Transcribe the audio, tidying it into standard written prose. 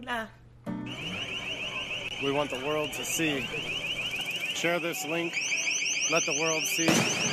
Nah. We want the world to see. Share this link. Let the world see.